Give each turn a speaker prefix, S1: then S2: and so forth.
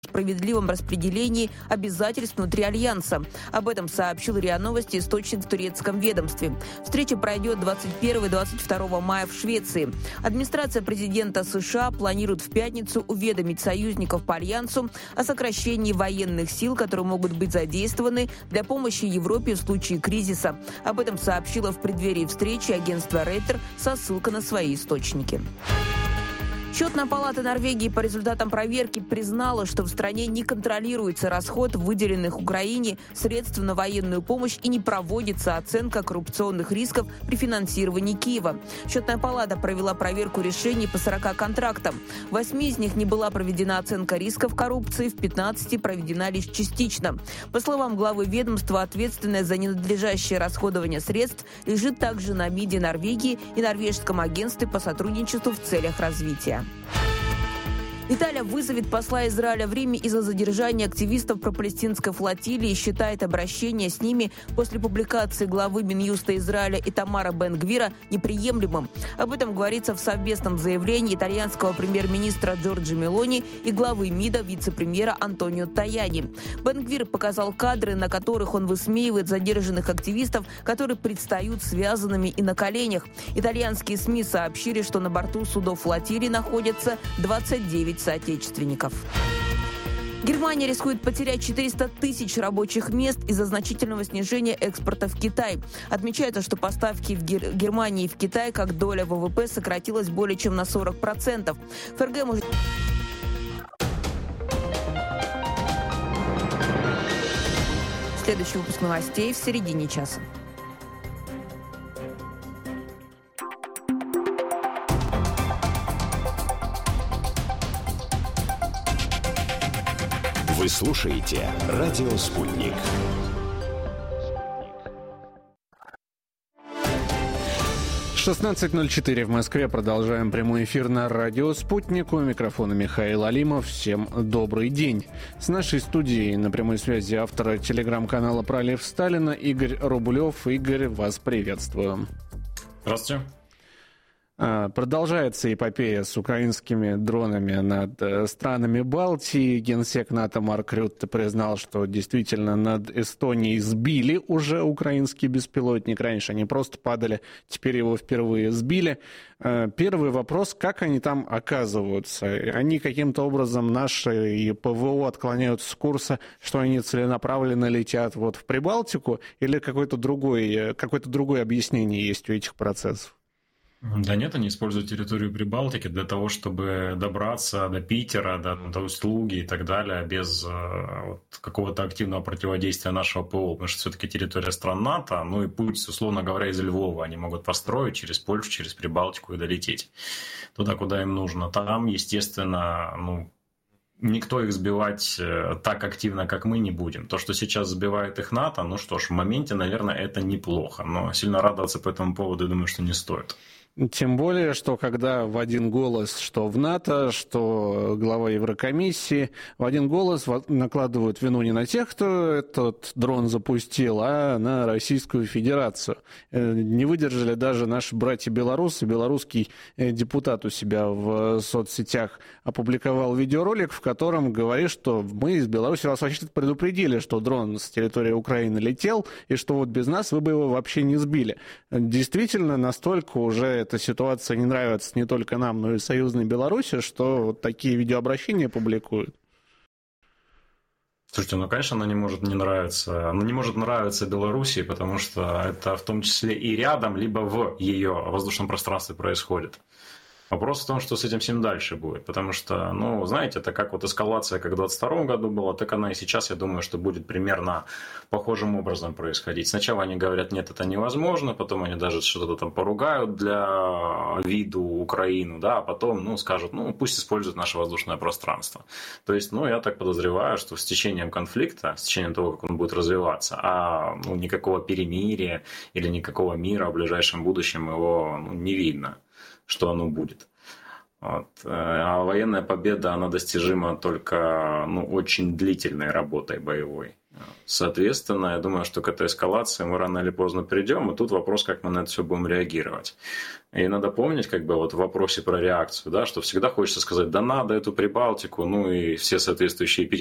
S1: справедливом распределении обязательств внутри Альянса. Об этом сообщил РИА Новости источник в турецком ведомстве. Встреча пройдет 21 и 22 мая в Швеции. Администрация президента США планирует в пятницу уведомить союзников по Альянсу о сокращении военных сил, которые могут быть задействованы для помощи Европе в случае кризиса. Об этом сообщило в преддверии встречи агентство Рейтер со ссылкой на свои источники. Счетная палата Норвегии по результатам проверки признала, что в стране не контролируется расход выделенных Украине средств на военную помощь и не проводится оценка коррупционных рисков при финансировании Киева. Счетная палата провела проверку решений по 40 контрактам. В 8 из них не была проведена оценка рисков коррупции, в 15 проведена лишь частично. По словам главы ведомства, ответственность за ненадлежащее расходование средств лежит также на МИДе Норвегии и Норвежском агентстве по сотрудничеству в целях развития. Италия вызовет посла Израиля в Риме из-за задержания активистов пропалестинской флотилии и считает обращение с ними после публикации главы Минюста Израиля Итамара Бен-Гвира неприемлемым. Об этом говорится в совместном заявлении итальянского премьер-министра Джорджо Мелони и главы МИДа вице-премьера Антонио Таяни. Бен-Гвир показал кадры, на которых он высмеивает задержанных активистов, которые предстают связанными и на коленях. Итальянские СМИ сообщили, что на борту судов флотилии находятся 29 соотечественников. Германия рискует потерять 400 тысяч рабочих мест из-за значительного снижения экспорта в Китай. Отмечается, что поставки в Германии в Китай как доля ВВП сократилась более чем на 40%. ФРГ может... Следующий выпуск новостей в середине часа.
S2: Вы слушаете «Радио Спутник».
S3: В 16:04 в Москве продолжаем прямой эфир на радио «Спутник». У микрофона Михаил Алимов. Всем добрый день. С нашей студией на прямой связи автор телеграм-канала «Пролив Сталина» Игорь Рублев. Игорь, вас приветствую.
S4: Здравствуйте.
S3: Продолжается эпопея с украинскими дронами над странами Балтии. Генсек НАТО Марк Рютте признал, что действительно над Эстонией сбили уже украинский беспилотник. Раньше они просто падали, теперь его впервые сбили. Первый вопрос, как они там оказываются? Они каким-то образом наши и ПВО отклоняются с курса, что они целенаправленно летят вот в Прибалтику, или какое-то другое объяснение есть у этих процессов?
S4: Да нет, они используют территорию Прибалтики для того, чтобы добраться до Питера, до Услуги и так далее, без какого-то активного противодействия нашего ПВО, потому что все-таки территория стран НАТО, ну и путь, условно говоря, из Львова они могут построить через Польшу, через Прибалтику и долететь туда, куда им нужно. Там, естественно, никто их сбивать так активно, как мы, не будем. То, что сейчас сбивает их НАТО, ну что ж, в моменте, наверное, это неплохо, но сильно радоваться по этому поводу, я думаю, что не стоит.
S3: Тем более, что когда в один голос, что в НАТО, что глава Еврокомиссии, в один голос накладывают вину не на тех, кто этот дрон запустил, а на Российскую Федерацию. Не выдержали даже наши братья-белорусы. Белорусский депутат у себя в соцсетях опубликовал видеоролик, в котором говорит, что мы из Беларуси вас вообще предупредили, что дрон с территории Украины летел, и что вот без нас вы бы его вообще не сбили. Действительно, настолько уже эта ситуация не нравится не только нам, но и союзной Беларуси, что вот такие видеообращения публикуют.
S4: Слушайте, конечно, она не может не нравиться. Она не может нравиться Белоруссии, потому что это в том числе и рядом, либо в ее воздушном пространстве происходит. Вопрос в том, что с этим всем дальше будет, потому что, знаете, это как вот эскалация, как в 2022 году была, так она и сейчас, я думаю, что будет примерно похожим образом происходить. Сначала они говорят, нет, это невозможно, потом они даже что-то там поругают для виду Украину, да, а потом, скажут, пусть используют наше воздушное пространство. То есть, я так подозреваю, что с течением конфликта, с течением того, как он будет развиваться, никакого перемирия или никакого мира в ближайшем будущем его не видно, что оно будет. Вот. А военная победа, она достижима только очень длительной работой боевой. Соответственно, я думаю, что к этой эскалации мы рано или поздно придем, и тут вопрос, как мы на это все будем реагировать. И надо помнить, как бы вот в вопросе про реакцию, да, что всегда хочется сказать, да надо эту Прибалтику, ну и все соответствующие